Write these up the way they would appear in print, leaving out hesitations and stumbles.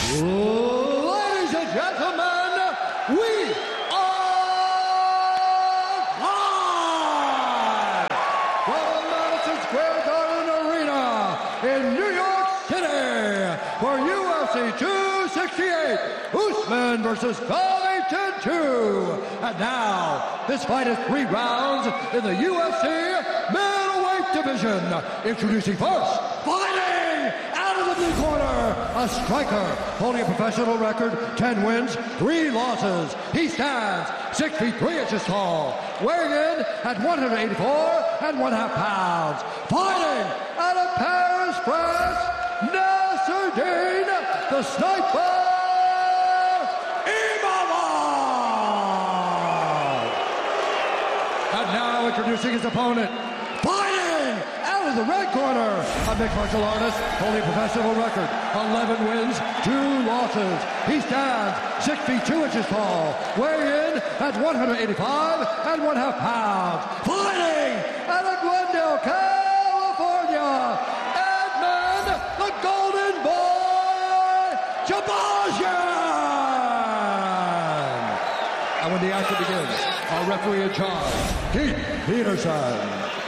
Ladies and gentlemen, we are live from Madison Square Garden Arena in New York City for UFC 268, Usman versus Covington 2. And now, this fight is 3 rounds in the UFC middleweight division. Introducing first, fighting out of the blue corner, a striker holding a professional record, 10 wins, 3 losses. He stands 6 feet 3 inches tall, weighing in at 184 1/2 pounds. Fighting out of Paris, France, Nasruddin, the Sniper Imavov. And now introducing his opponent, fighting out of the red corner, a mixed martial artist holding a professional record, 11 wins, 2 losses. He stands 6 feet 2 inches tall, weighing in at 185 1/2 pounds. Fighting out of Glendale, California, Edmund the Golden Boy Shabazian. And when the action begins, our referee in charge, Keith Peterson.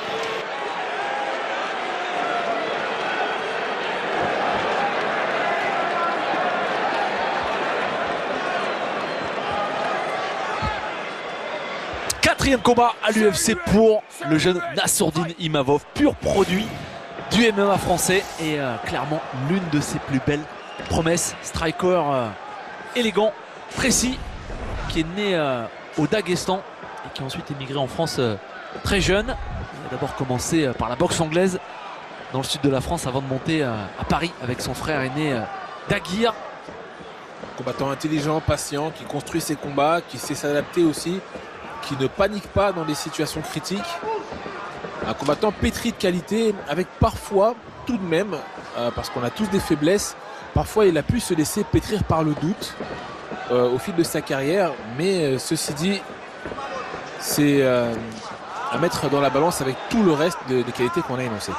Quatrième combat à l'UFC pour le jeune Nassourdine Imavov, pur produit du MMA français et clairement l'une de ses plus belles promesses. Striker élégant, précis, qui est né au Daghestan et qui a ensuite émigré en France très jeune. Il a d'abord commencé par la boxe anglaise dans le sud de la France avant de monter à Paris avec son frère aîné Daguir. Combattant intelligent, patient, qui construit ses combats, qui sait s'adapter aussi, qui ne panique pas dans des situations critiques. Un combattant pétri de qualité, avec parfois, tout de même, parce qu'on a tous des faiblesses, parfois il a pu se laisser pétrir par le doute au fil de sa carrière. Mais ceci dit, c'est à mettre dans la balance avec tout le reste des qualités qu'on a énoncées.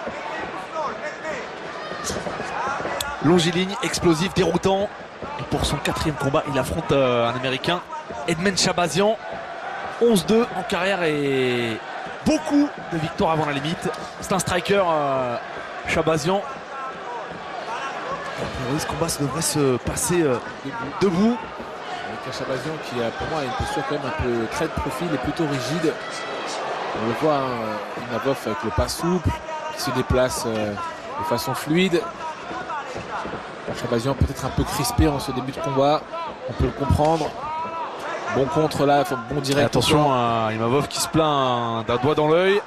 Longiligne, explosif, déroutant. Et pour son 4e combat, il affronte un Américain, Edmund Shabazian. 11-2 en carrière et beaucoup de victoires avant la limite. C'est un striker, Shabazian. Ce combat devrait se passer debout. Avec un Shabazian qui a pour moi une posture quand même un peu très de profil et plutôt rigide. On le voit, Imavov avec le pas souple, qui se déplace de façon fluide. Shabazian peut-être un peu crispé en ce début de combat, on peut le comprendre. Bon contre là, bon direct. Et attention à Imavov qui se plaint d'un doigt dans l'œil.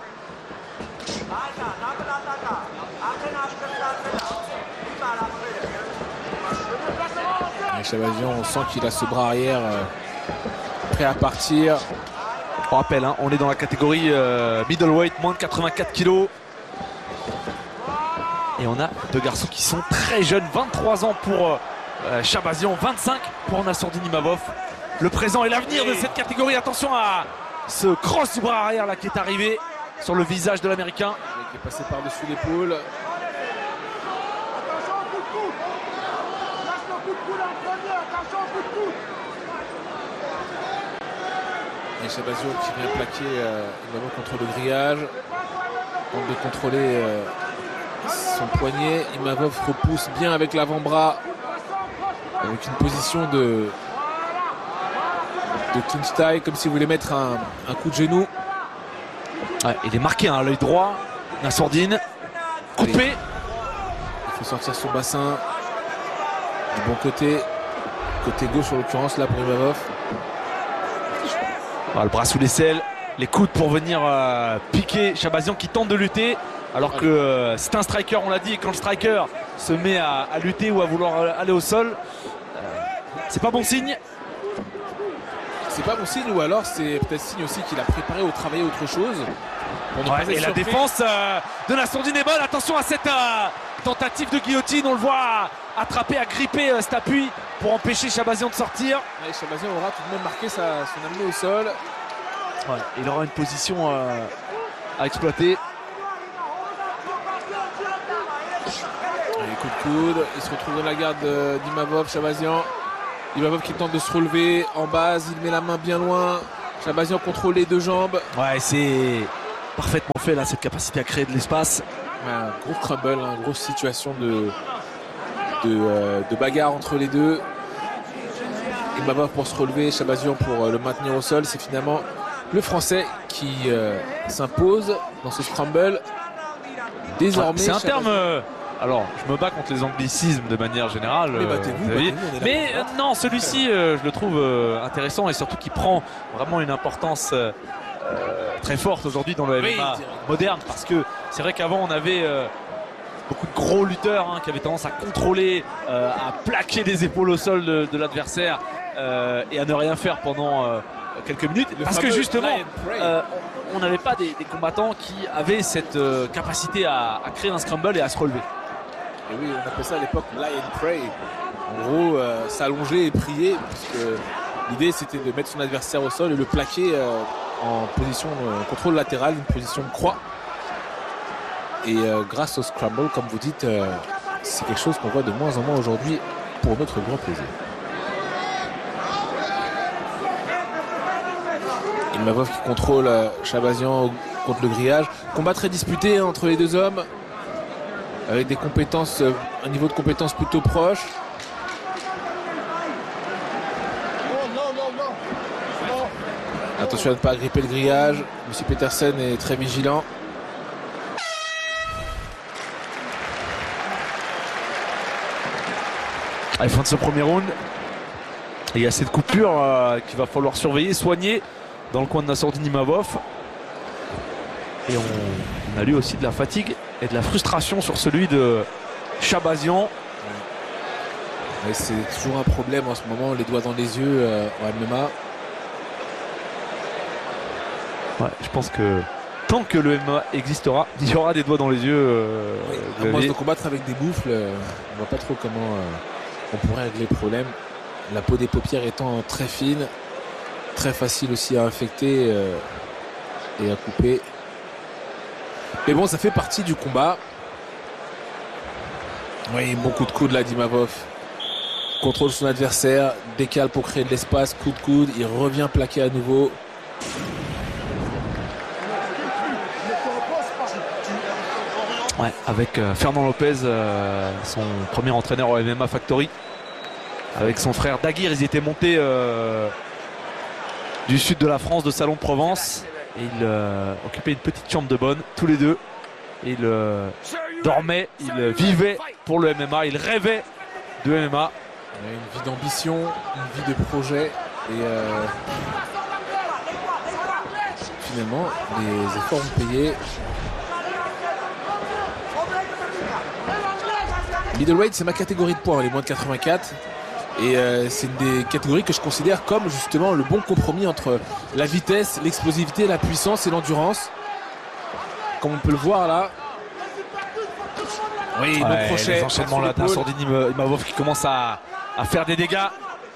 Shabazian, on sent qu'il a ce bras arrière prêt à partir. On rappelle, on est dans la catégorie middleweight, moins de 84 kg. Et on a 2 garçons qui sont très jeunes, 23 ans pour Shabazian, 25 pour Nassourdine Imavov. Le présent et l'avenir de cette catégorie. Attention à ce cross du bras arrière là qui est arrivé sur le visage de l'Américain. Qui est passé par-dessus l'épaule. Et Shabazian qui vient plaquer Imavov contre le grillage. Tente de contrôler son poignet. Imavov repousse bien avec l'avant-bras. Avec une position de clinch tie, comme s'il voulait mettre un coup de genou. Ouais, il est marqué à l'œil droit. Nassourdine, coupé. Allez. Il faut sortir son bassin du bon côté gauche en l'occurrence là pour Imavov. Voilà, le bras sous l'aisselle, les coudes pour venir piquer Shabazian qui tente de lutter alors que c'est un striker, on l'a dit, et quand le striker se met à lutter ou à vouloir aller au sol, c'est pas bon signe. C'est pas bon signe, ou alors c'est peut-être signe aussi qu'il a préparé ou travaillé autre chose. Et la défense de Nassourdine est bonne. Attention à cette tentative de guillotine. On le voit attraper, à gripper cet appui pour empêcher Shabazian de sortir. Et Shabazian aura tout de même marqué son amenée au sol. Ouais, il aura une position à exploiter. Les coups de coude. Il se retrouve dans la garde d'Imavov, Shabazian. Imavov qui tente de se relever en base. Il met la main bien loin. Shabazian contrôle les deux jambes. Ouais, c'est parfaitement fait là, cette capacité à créer de l'espace. Un gros crumble, une grosse situation de bagarre entre les deux. Imavov pour se relever, Shabazian pour le maintenir au sol. C'est finalement le Français qui s'impose dans ce scramble. Désormais, c'est un terme. Alors, je me bats contre les anglicismes de manière générale. Mais battez-vous, mais non, celui-ci, je le trouve intéressant et surtout qui prend vraiment une importance très forte aujourd'hui dans le MMA moderne, parce que c'est vrai qu'avant on avait beaucoup de gros lutteurs qui avaient tendance à contrôler, à plaquer des épaules au sol de l'adversaire et à ne rien faire pendant quelques minutes, parce que justement on n'avait pas des combattants qui avaient cette capacité à créer un scramble et à se relever. Et oui, on appelait ça à l'époque lie and pray. En gros, s'allonger et prier, puisque l'idée c'était de mettre son adversaire au sol et le plaquer en position contrôle latéral, une position de croix. Et grâce au scramble, comme vous dites, c'est quelque chose qu'on voit de moins en moins aujourd'hui, pour notre grand plaisir. Imavov qui contrôle Shabazian contre le grillage. Combat très disputé entre les deux hommes, avec des compétences, un niveau de compétence plutôt proche. Attention à ne pas agripper le grillage. Monsieur Petersen est très vigilant. Allez, fin de ce premier round. Et il y a cette coupure qu'il va falloir surveiller, soigner dans le coin de Nassourdine Imavov. Et on a lu aussi de la fatigue et de la frustration sur celui de Shabazian. C'est toujours un problème en ce moment, les doigts dans les yeux en MMA. Ouais, je pense que tant que le MMA existera, il y aura des doigts dans les yeux. À moins de combattre avec des bouffles, on voit pas trop comment on pourrait régler le problème. La peau des paupières étant très fine, très facile aussi à infecter et à couper. Mais bon, ça fait partie du combat. Oui, bon coup de coude là d'Imavov. Contrôle son adversaire, décale pour créer de l'espace, coup de coude, il revient plaquer à nouveau. Ouais, avec Fernand Lopez, son premier entraîneur au MMA Factory. Avec son frère Daguir, ils étaient montés du sud de la France, de Salon de Provence. Et ils occupaient une petite chambre de bonne, tous les deux. Ils dormaient, ils vivaient pour le MMA, ils rêvaient de MMA. Une vie d'ambition, une vie de projet. Et finalement, les efforts ont payé. Middleweight, c'est ma catégorie de poids, les moins de 84. Et c'est une des catégories que je considère comme justement le bon compromis entre la vitesse, l'explosivité, la puissance et l'endurance. Comme on peut le voir là. Oui, bon crochet. Les enchaînements là d'Assourdine Imavov qui commence à faire des dégâts.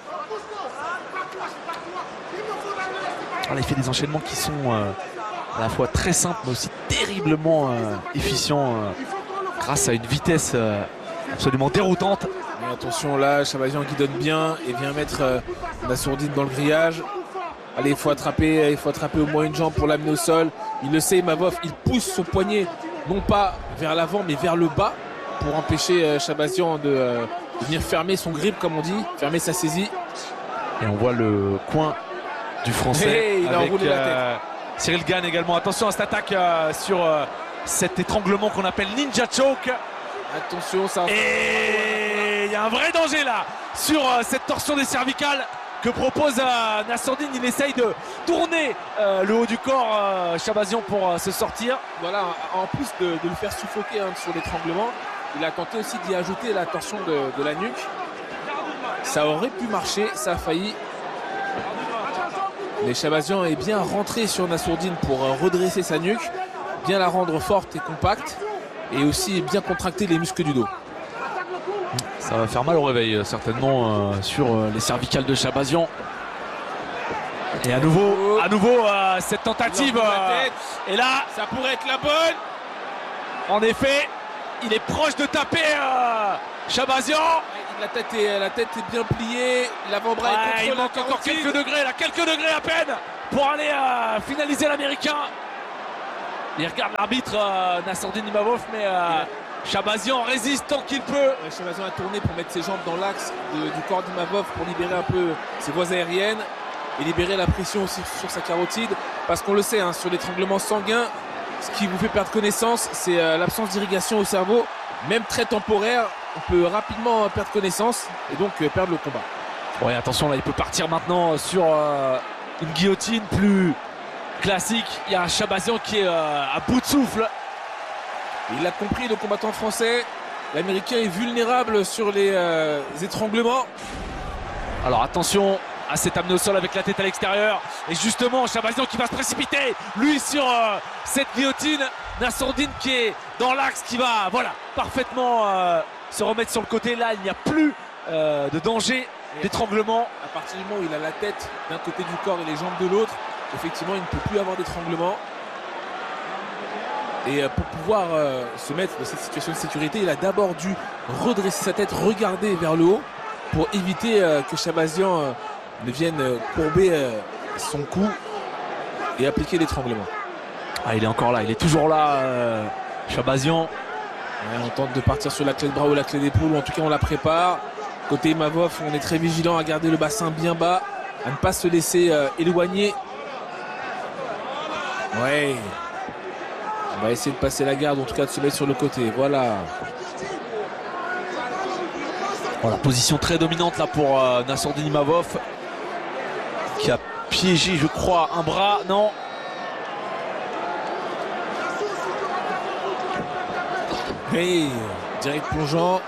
Il fait des enchaînements qui sont à la fois très simples mais aussi terriblement efficients grâce à une vitesse absolument déroutante. Mais attention là, Shabazian qui donne bien et vient mettre Nassourdine dans le grillage. Allez, il faut attraper au moins une jambe pour l'amener au sol. Il le sait, Imavov, il pousse son poignet non pas vers l'avant mais vers le bas pour empêcher Shabazian de venir fermer son grip, comme on dit, fermer sa saisie. Et on voit le coin du Français il a avec enroulé la tête. Cyril Gane également. Attention à cette attaque sur cet étranglement qu'on appelle Ninja Choke. Attention, ça. Et il y a un vrai danger là sur cette torsion des cervicales que propose Nassourdine. Il essaye de tourner le haut du corps Shabazian pour se sortir. Voilà, en plus de le faire suffoquer sur l'étranglement, il a tenté aussi d'y ajouter la torsion de la nuque. Ça aurait pu marcher, ça a failli. Mais Shabazian est bien rentré sur Nassourdine pour redresser sa nuque, bien la rendre forte et compacte, et aussi bien contracter les muscles du dos. Ça va faire mal au réveil certainement sur les cervicales de Shabazian. Et à nouveau cette tentative. Et là, ça pourrait être la bonne. En effet, Il est proche de taper Shabazian. La tête est bien pliée, l'avant-bras est Il contre manque la encore carotide. quelques degrés, là, quelques degrés à peine pour aller finaliser l'américain. Il regarde l'arbitre Nassourdine Imavov, mais Shabazian résiste tant qu'il peut. Shabazian a tourné pour mettre ses jambes dans l'axe du corps d'Imavov pour libérer un peu ses voies aériennes et libérer la pression aussi sur sa carotide. Parce qu'on le sait, hein, sur l'étranglement sanguin, ce qui vous fait perdre connaissance, c'est l'absence d'irrigation au cerveau. Même très temporaire, on peut rapidement perdre connaissance et donc perdre le combat. Ouais, attention, là, il peut partir maintenant sur une guillotine plus classique. Il y a un Shabazian qui est à bout de souffle. Il l'a compris, le combattant français. L'Américain est vulnérable sur les étranglements. Alors attention à cet amené au sol avec la tête à l'extérieur. Et justement, Shabazian qui va se précipiter, lui, sur cette guillotine. Nassourdine qui est dans l'axe, qui va parfaitement se remettre sur le côté. Là, il n'y a plus de danger d'étranglement. À partir du moment où il a la tête d'un côté du corps et les jambes de l'autre, effectivement, il ne peut plus avoir d'étranglement. Et pour pouvoir se mettre dans cette situation de sécurité, il a d'abord dû redresser sa tête, regarder vers le haut pour éviter que Shabazian ne vienne courber son cou et appliquer l'étranglement. Ah, il est encore là, il est toujours là, Shabazian. Ouais, on tente de partir sur la clé de bras ou la clé d'épaule, ou en tout cas on la prépare. Côté Imavov, on est très vigilant à garder le bassin bien bas, à ne pas se laisser éloigner. Ouais. On va essayer de passer la garde, en tout cas de se mettre sur le côté. Voilà. Voilà, position très dominante là pour Nassourdine Imavov, qui a piégé, je crois, un bras. Non. Et direct plongeant.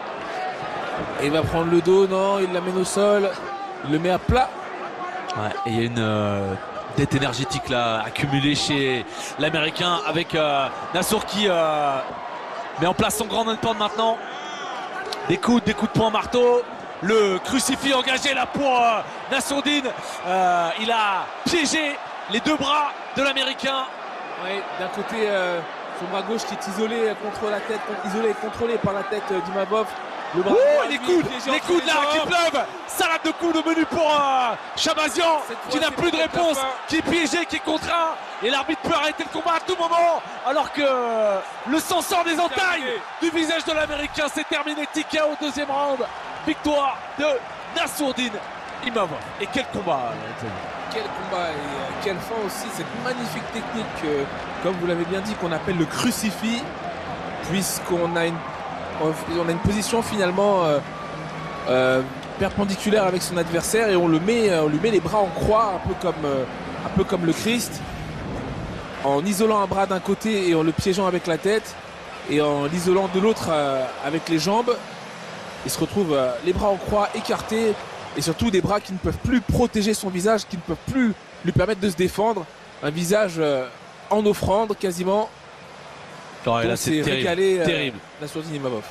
Et il va prendre le dos. Non, il l'amène au sol. Il le met à plat. Ouais, et il y a une dette énergétique là accumulée chez l'Américain avec Nassour qui met en place son grand handpan maintenant. Des coups de poing marteau. Le crucifix engagé là pour Nassourdine. Il a piégé les deux bras de l'Américain. Ouais, d'un côté, son bras gauche qui est isolé contre la tête, isolé et contrôlé par la tête d'Imavov. Le bras droit, les lui, coudes là qui pleuvent. Salade de coups de menu pour Shabazian qui n'a plus de réponse, qui est piégé, qui est contraint. Et l'arbitre peut arrêter le combat à tout moment. Alors que le sang sort des entailles du visage de l'Américain. C'est terminé. TKO au deuxième round. Victoire de Nassourdine Imavov. Et quel combat, Anthony. Quel combat et quelle fin aussi. Cette magnifique technique, comme vous l'avez bien dit, qu'on appelle le crucifix. Puisqu'on a une position finalement perpendiculaire avec son adversaire et on lui met les bras en croix, un peu comme le Christ, en isolant un bras d'un côté et en le piégeant avec la tête et en l'isolant de l'autre avec les jambes. Il se retrouve les bras en croix écartés et surtout des bras qui ne peuvent plus protéger son visage, qui ne peuvent plus lui permettre de se défendre. Un visage en offrande quasiment. Ouais, là, c'est terrible. Nassourdine Imavov.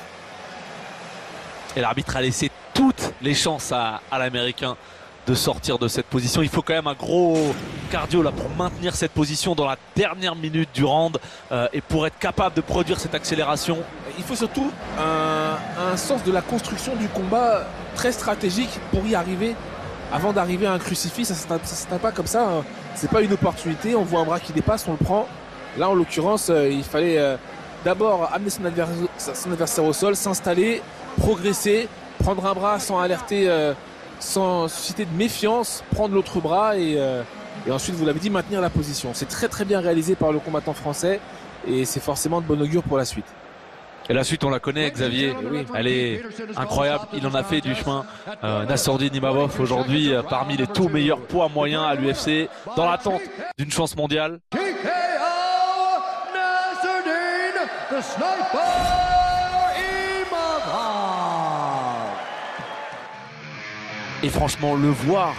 Et l'arbitre a laissé toutes les chances à l'Américain de sortir de cette position. Il faut quand même un gros cardio là pour maintenir cette position dans la dernière minute du round et pour être capable de produire cette accélération. Il faut surtout un sens de la construction du combat très stratégique pour y arriver. Avant d'arriver à un crucifix, ça ne s'atteint pas comme ça. Hein. C'est pas une opportunité. On voit un bras qui dépasse, on le prend. Là, en l'occurrence, il fallait d'abord amener son adversaire au sol, s'installer, progresser, prendre un bras sans alerter, sans susciter de méfiance, prendre l'autre bras et ensuite, vous l'avez dit, maintenir la position. C'est très très bien réalisé par le combattant français et c'est forcément de bon augure pour la suite. Et la suite, on la connaît, Xavier. Oui, elle est incroyable. Il en a fait du chemin. Nassourdine Imavov, aujourd'hui, parmi les tout meilleurs poids moyens à l'UFC, dans l'attente d'une chance mondiale. The Sniper Imavov. Et franchement, le voir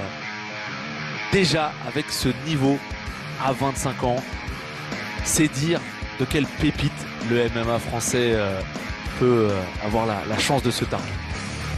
déjà avec ce niveau à 25 ans, c'est dire de quelle pépite le MMA français peut avoir la chance de se targuer.